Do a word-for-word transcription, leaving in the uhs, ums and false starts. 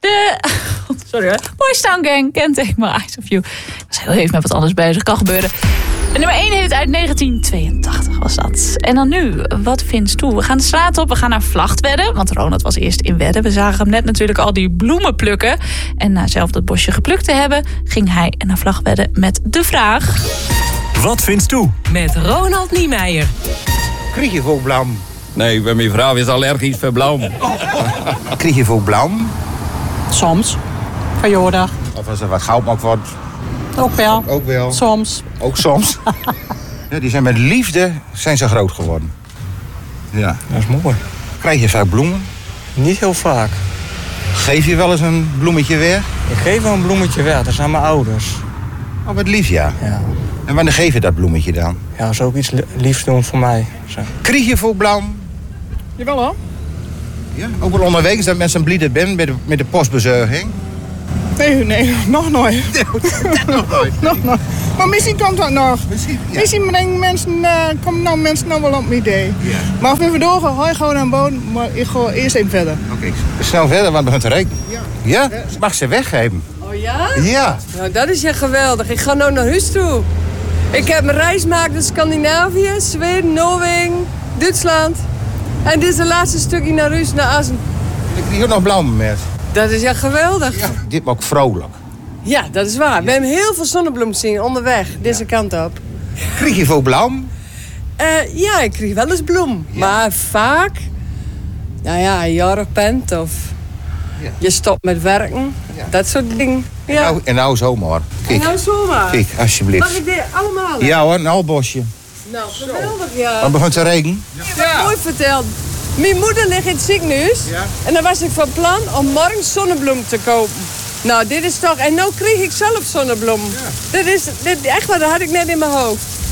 De... Sorry hoor. Boys Town Gang, Can't Take My Eyes Off You. Ik was heel even met wat anders bezig, kan gebeuren. En nummer één hit uit negentien tweeëntachtig was dat. En dan nu, wat vindt toe? We gaan de straat op, we gaan naar Vlachtwedde. Want Ronald was eerst in Wedde. We zagen hem net natuurlijk al die bloemen plukken. En na zelf dat bosje geplukt te hebben, ging hij naar Vlachtwedde met de vraag... Wat vindt toe? Met Ronald Niemeyer. Krijg je voor blauw? Nee, bij mijn vrouw is allergisch voor blauw. Krijg je voor blauw? Soms. Verjaardag. Of als er wat goud wordt? Ook wel. Ook wel. Soms. Ook soms. Ja, die zijn met liefde zijn ze groot geworden. Ja, dat is mooi. Krijg je vaak bloemen? Niet heel vaak. Geef je wel eens een bloemetje weg? Ik geef wel een bloemetje weg, dat zijn mijn ouders. Oh, wat lief, ja. Ja, En wanneer geef je dat bloemetje dan? ja dat is ook iets li- liefs doen voor mij. Zo. Krijg je voor blauw? Jawel hoor. Ja, ook wel onderweg dat mensen blij bent met de, met de postbezorging. Nee, nee, nog nooit. nog nooit. Nog nooit. Maar misschien komt dat nog. Misschien, ja. Misschien denken mensen, uh, komen nou mensen nou wel op mijn idee. Ja. Maar als we even doorgaan, ga je gewoon aan boven. Maar ik ga eerst even verder. Oké, snel verder, want het begint te regenen. Ja. Ja? Mag ze weggeven? Oh ja? Ja. Nou, dat is ja geweldig. Ik ga nu naar huis toe. Ik heb een reis gemaakt naar Scandinavië, Zweden, Noorwegen, Duitsland. En dit is het laatste stukje naar huis, naar Assen. Ik krijg ook nog blauwen met. Dat is ja geweldig. Ja. Dit maakt vrolijk. Ja, dat is waar. We hebben heel veel zonnebloemen zien onderweg, deze kant op. Krijg je voor blauw? Uh, ja, ik krijg wel eens bloem. Ja. Maar vaak, nou ja, een jaar of pent of Ja. je stopt met werken. Ja. Dat soort dingen. Ja. Nou, en nou zomaar. Kijk, En nou zomaar. kijk, alsjeblieft. Mag ik dit allemaal? Ja hoor, een albosje. Nou, geweldig, ja. Het begint te regenen. Ja. Mooi verteld. Mijn moeder ligt in het ziekenhuis. Ja. En dan was ik van plan om morgen zonnebloem te kopen. Nou, dit is toch... En nu kreeg ik zelf zonnebloem. Ja. Dit is... Dit, echt waar, dat had ik net in mijn hoofd.